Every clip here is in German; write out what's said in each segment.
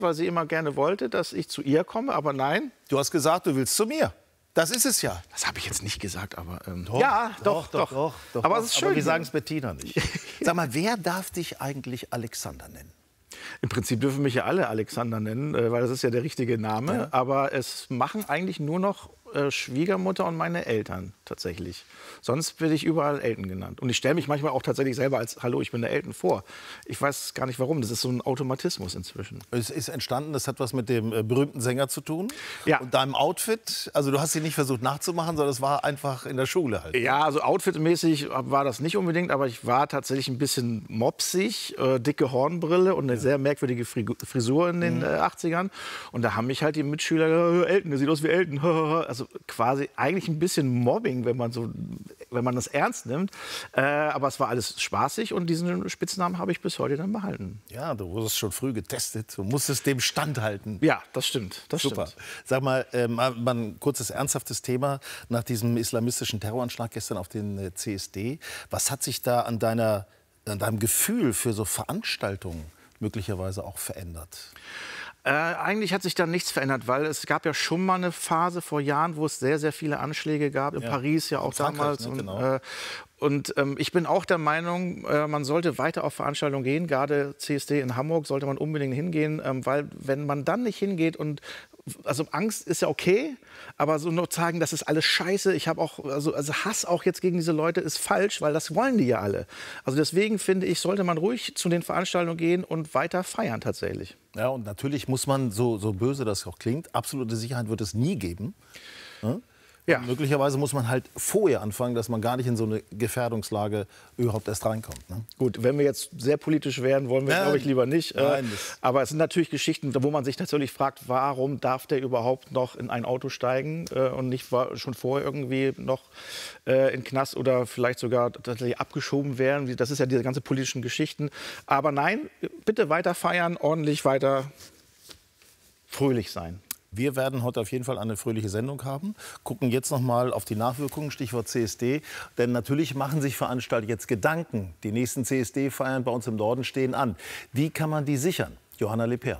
weil sie immer gerne wollte, dass ich zu ihr komme, aber nein. Du hast gesagt, du willst zu mir. Das ist es ja. Das habe ich jetzt nicht gesagt, aber Doch. Aber es ist schön. Aber wir sagen es Bettina nicht. Sag mal, wer darf dich eigentlich Alexander nennen? Im Prinzip dürfen mich ja alle Alexander nennen, weil das ist ja der richtige Name. Ja. Aber es machen eigentlich nur noch Schwiegermutter und meine Eltern tatsächlich. Sonst werde ich überall Elton genannt. Und ich stelle mich manchmal auch tatsächlich selber als Hallo, ich bin der Elton vor. Ich weiß gar nicht warum. Das ist so ein Automatismus inzwischen. Es ist entstanden, das hat was mit dem berühmten Sänger zu tun. Ja. Und deinem Outfit. Also du hast ihn nicht versucht nachzumachen, sondern es war einfach in der Schule halt. Ja, also outfitmäßig war das nicht unbedingt, aber ich war tatsächlich ein bisschen mopsig, dicke Hornbrille und eine sehr merkwürdige Frisur in den 80ern. Und da haben mich halt die Mitschüler gesagt, Elton, der sieht aus wie Elton. Also quasi eigentlich ein bisschen Mobbing, wenn man das ernst nimmt. Aber es war alles spaßig und diesen Spitznamen habe ich bis heute dann behalten. Ja, du wurdest schon früh getestet. Du musstest dem standhalten. Ja, das stimmt. Super. Stimmt. Sag mal ein kurzes, ernsthaftes Thema nach diesem islamistischen Terroranschlag gestern auf den CSD. Was hat sich da an deinem Gefühl für so Veranstaltungen möglicherweise auch verändert? Eigentlich hat sich da nichts verändert, weil es gab ja schon mal eine Phase vor Jahren, wo es sehr, sehr viele Anschläge gab. In Paris ja auch damals. Ne, genau. Und ich bin auch der Meinung, man sollte weiter auf Veranstaltungen gehen. Gerade CSD in Hamburg sollte man unbedingt hingehen, weil wenn man dann nicht hingeht und also Angst ist ja okay, aber so nur sagen, das ist alles scheiße. Ich habe auch also Hass auch jetzt gegen diese Leute ist falsch, weil das wollen die ja alle. Also deswegen finde ich, sollte man ruhig zu den Veranstaltungen gehen und weiter feiern tatsächlich. Ja, und natürlich muss man, so böse das auch klingt, absolute Sicherheit wird es nie geben. Ne? Ja. Möglicherweise muss man halt vorher anfangen, dass man gar nicht in so eine Gefährdungslage überhaupt erst reinkommt. Ne? Gut, wenn wir jetzt sehr politisch werden, wollen wir, glaube ich, lieber nicht. Aber es sind natürlich Geschichten, wo man sich natürlich fragt, warum darf der überhaupt noch in ein Auto steigen und nicht schon vorher irgendwie noch in den Knast oder vielleicht sogar tatsächlich abgeschoben werden. Das ist ja diese ganzen politischen Geschichten. Aber nein, bitte weiter feiern, ordentlich weiter fröhlich sein. Wir werden heute auf jeden Fall eine fröhliche Sendung haben. Gucken jetzt noch mal auf die Nachwirkungen, Stichwort CSD. Denn natürlich machen sich Veranstalter jetzt Gedanken. Die nächsten CSD-Feiern bei uns im Norden stehen an. Wie kann man die sichern? Johanna Leper.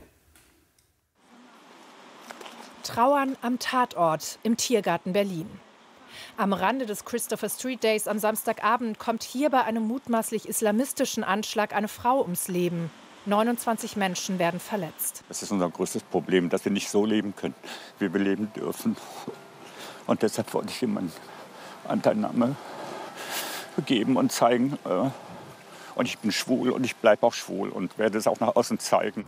Trauern am Tatort im Tiergarten Berlin. Am Rande des Christopher Street Days am Samstagabend kommt hier bei einem mutmaßlich islamistischen Anschlag eine Frau ums Leben. 29 Menschen werden verletzt. Das ist unser größtes Problem, dass wir nicht so leben können, wie wir leben dürfen. Und deshalb wollte ich ihm eine Anteilnahme geben und zeigen. Und ich bin schwul und ich bleibe auch schwul und werde es auch nach außen zeigen.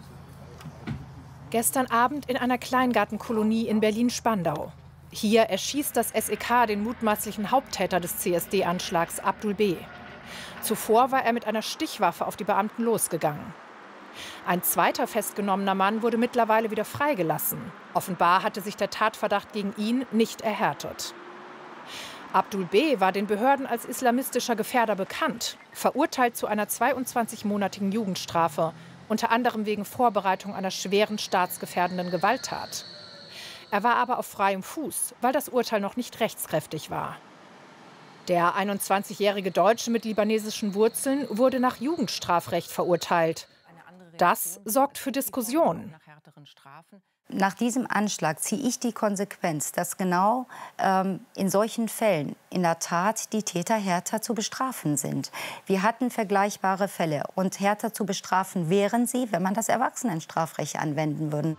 Gestern Abend in einer Kleingartenkolonie in Berlin-Spandau. Hier erschießt das SEK den mutmaßlichen Haupttäter des CSD-Anschlags, Abdul B. Zuvor war er mit einer Stichwaffe auf die Beamten losgegangen. Ein zweiter festgenommener Mann wurde mittlerweile wieder freigelassen. Offenbar hatte sich der Tatverdacht gegen ihn nicht erhärtet. Abdul B. war den Behörden als islamistischer Gefährder bekannt, verurteilt zu einer 22-monatigen Jugendstrafe, unter anderem wegen Vorbereitung einer schweren staatsgefährdenden Gewalttat. Er war aber auf freiem Fuß, weil das Urteil noch nicht rechtskräftig war. Der 21-jährige Deutsche mit libanesischen Wurzeln wurde nach Jugendstrafrecht verurteilt. Das sorgt für Diskussionen. Nach diesem Anschlag ziehe ich die Konsequenz, dass genau in solchen Fällen in der Tat die Täter härter zu bestrafen sind. Wir hatten vergleichbare Fälle und härter zu bestrafen wären sie, wenn man das Erwachsenenstrafrecht anwenden würde.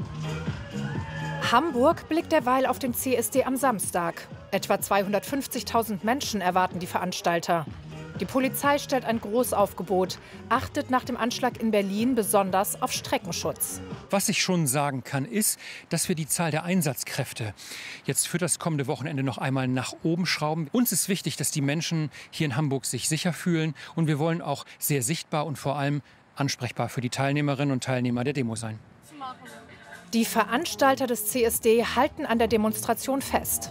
Hamburg blickt derweil auf den CSD am Samstag. Etwa 250.000 Menschen erwarten die Veranstalter. Die Polizei stellt ein Großaufgebot, achtet nach dem Anschlag in Berlin besonders auf Streckenschutz. Was ich schon sagen kann, ist, dass wir die Zahl der Einsatzkräfte jetzt für das kommende Wochenende noch einmal nach oben schrauben. Uns ist wichtig, dass die Menschen hier in Hamburg sich sicher fühlen. Und wir wollen auch sehr sichtbar und vor allem ansprechbar für die Teilnehmerinnen und Teilnehmer der Demo sein. Die Veranstalter des CSD halten an der Demonstration fest.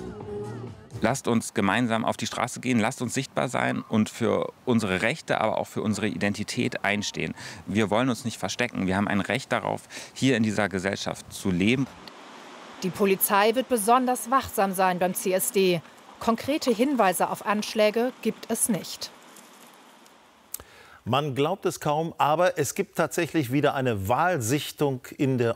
Lasst uns gemeinsam auf die Straße gehen, lasst uns sichtbar sein und für unsere Rechte, aber auch für unsere Identität einstehen. Wir wollen uns nicht verstecken. Wir haben ein Recht darauf, hier in dieser Gesellschaft zu leben. Die Polizei wird besonders wachsam sein beim CSD. Konkrete Hinweise auf Anschläge gibt es nicht. Man glaubt es kaum, aber es gibt tatsächlich wieder eine Wahlsichtung in der